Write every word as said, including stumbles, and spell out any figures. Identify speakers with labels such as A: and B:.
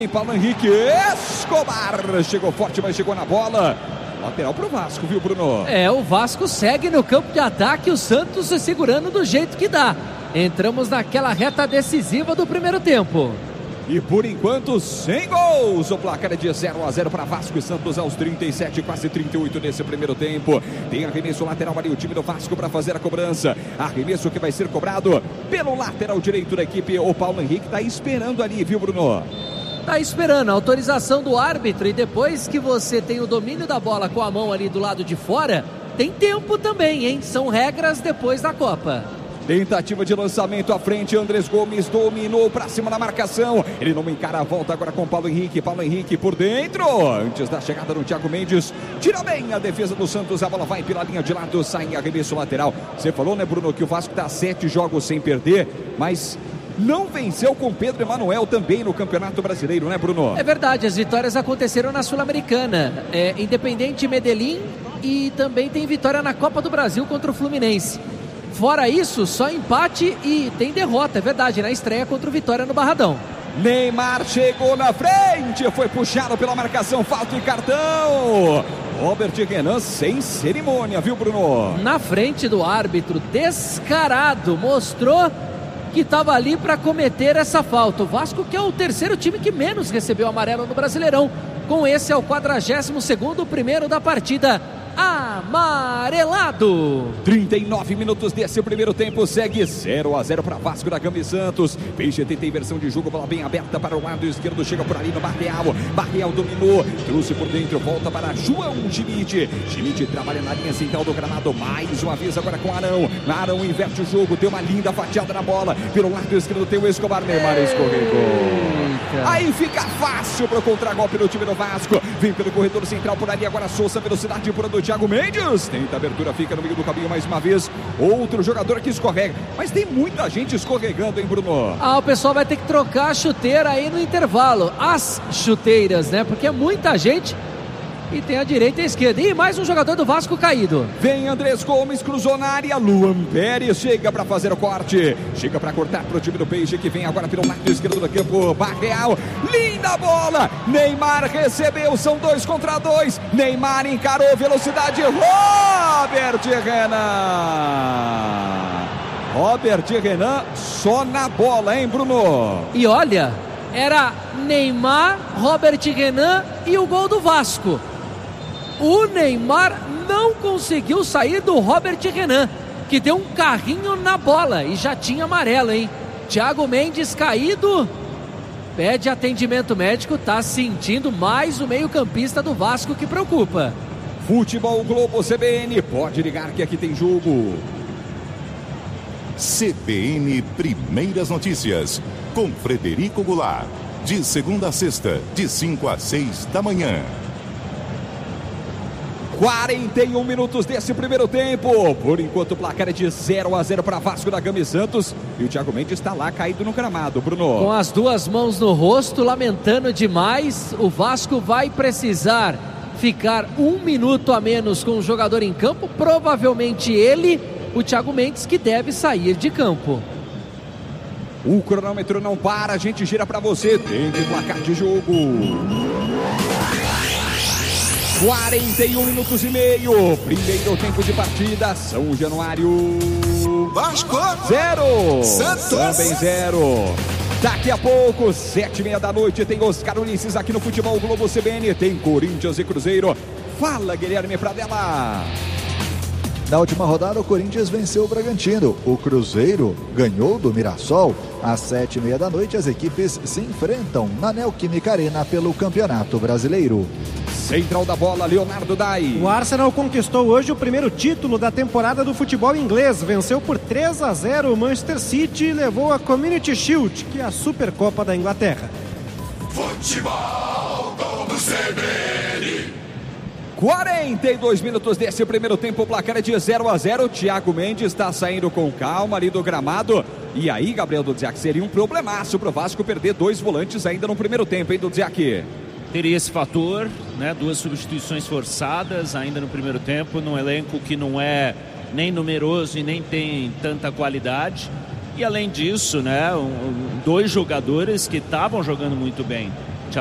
A: Paulo Henrique Escobar chegou forte, mas chegou na bola. Lateral pro Vasco, viu, Bruno?
B: É, o Vasco segue no campo de ataque, o Santos se segurando do jeito que dá. Entramos naquela reta decisiva do primeiro tempo.
A: E por enquanto, sem gols. O placar é de zero a zero para Vasco e Santos aos trinta e sete, quase trinta e oito nesse primeiro tempo. Tem arremesso lateral ali, o time do Vasco para fazer a cobrança. Arremesso que vai ser cobrado pelo lateral direito da equipe. O Paulo Henrique tá esperando ali, viu, Bruno?
B: Tá esperando a autorização do árbitro, e depois que você tem o domínio da bola com a mão ali do lado de fora, tem tempo também, hein? São regras depois da Copa.
A: Tentativa de lançamento à frente, Andrés Gomes dominou para cima da marcação. Ele não encara a volta agora com Paulo Henrique. Paulo Henrique por dentro, antes da chegada do Thiago Mendes. Tira bem a defesa do Santos, a bola vai pela linha de lado, sai em arremesso lateral. Você falou, né, Bruno, que o Vasco tá sete jogos sem perder, mas não venceu com Pedro Emanuel também no Campeonato Brasileiro, né, Bruno?
B: É verdade, as vitórias aconteceram na Sul-Americana, é, Independente Medellín, e também tem vitória na Copa do Brasil contra o Fluminense. Fora isso, só empate e tem derrota, é verdade, na estreia contra o Vitória no Barradão.
A: Neymar chegou na frente, foi puxado pela marcação, falta e cartão. Robert Renan sem cerimônia, viu, Bruno?
B: Na frente do árbitro, descarado, mostrou que estava ali para cometer essa falta. O Vasco, que é o terceiro time que menos recebeu amarelo no Brasileirão. Com esse é o quadragésimo segundo, primeiro da partida. Amarelado.
A: trinta e nove minutos desse primeiro tempo, segue zero a zero para Vasco da Gama e Santos. Peixe tem inversão de jogo, bola bem aberta para o lado esquerdo, chega por ali no Barreal. Barreal dominou, trouxe por dentro, volta para João Schmidt. Schmidt trabalha na linha central do gramado, mais uma vez agora com Arão. Arão inverte o jogo, tem uma linda fatiada na bola. Pelo lado esquerdo tem o Escobar, Neymar escorregou. Aí fica fácil para o contragolpe do time do Vasco. Vem pelo corredor central por ali, agora Souza, velocidade pura do Thiago Mendes. Tenta abertura, fica no meio do caminho mais uma vez. Outro jogador que escorrega. Mas tem muita gente escorregando, hein, Bruno?
B: Ah, o pessoal vai ter que trocar a chuteira aí no intervalo. As chuteiras, né? Porque é muita gente. E tem a direita e a esquerda. E mais um jogador do Vasco caído.
A: Vem Andrés Gomes, cruzou na área. Luan Pérez chega para fazer o corte. Chega para cortar para o time do Peixe, que vem agora pelo lado esquerdo do campo. Barreal, linda bola. Neymar recebeu, são dois contra dois. Neymar encarou, velocidade. Robert Renan. Robert Renan só na bola, hein, Bruno?
B: E olha, era Neymar, Robert Renan e o gol do Vasco. O Neymar não conseguiu sair do Robert Renan, que deu um carrinho na bola e já tinha amarelo, hein? Thiago Mendes caído, pede atendimento médico, tá sentindo mais o meio-campista do Vasco, que preocupa.
A: Futebol Globo C B N, pode ligar que aqui tem jogo.
C: C B N Primeiras Notícias, com Frederico Goulart. De segunda a sexta, de cinco a seis da manhã.
A: quarenta e um minutos desse primeiro tempo. Por enquanto o placar é de zero a zero para Vasco da Gama e Santos. E o Thiago Mendes está lá caído no gramado, Bruno.
B: Com as duas mãos no rosto, lamentando demais. O Vasco vai precisar ficar um minuto a menos com o jogador em campo. Provavelmente ele, o Thiago Mendes, que deve sair de campo.
A: O cronômetro não para, a gente gira para você. Tem que placar de jogo. quarenta e um minutos e meio. Primeiro tempo de partida. São Januário.
D: Vasco.
A: Zero.
D: Santos.
A: Também zero. Daqui a pouco, sete e meia da noite, tem Oscar Ulisses aqui no Futebol Globo C B N. Tem Corinthians e Cruzeiro. Fala, Guilherme Pradella.
E: Na última rodada, o Corinthians venceu o Bragantino. O Cruzeiro ganhou do Mirassol. Às sete e meia da noite, as equipes se enfrentam na Neoquímica Arena pelo Campeonato Brasileiro.
A: Central da bola, Leonardo Dai.
F: O Arsenal conquistou hoje o primeiro título da temporada do futebol inglês. Venceu por três a zero o Manchester City e levou a Community Shield, que é a Supercopa da Inglaterra.
D: Futebol Globo C B N.
A: quarenta e dois minutos desse primeiro tempo, o placar é de zero a zero. Thiago Mendes está saindo com calma ali do gramado. E aí, Gabriel Dudziak, seria um problemaço para o Vasco perder dois volantes ainda no primeiro tempo, hein, Dudziak?
G: Teria esse fator, né? Duas substituições forçadas ainda no primeiro tempo, num elenco que não é nem numeroso e nem tem tanta qualidade. E além disso, né? Um, dois jogadores que estavam jogando muito bem.